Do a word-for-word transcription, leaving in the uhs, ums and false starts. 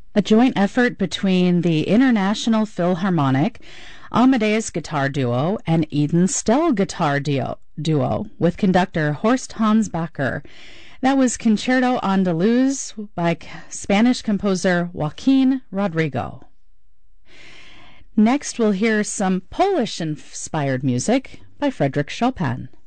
a joint effort between the International Philharmonic, Amadeus Guitar Duo, and Eden Stell Guitar Duo, duo with conductor Horst Hans Bacher. That was Concerto Andaluz by Spanish composer Joaquin Rodrigo. Next, we'll hear some Polish-inspired music by Frédéric Chopin.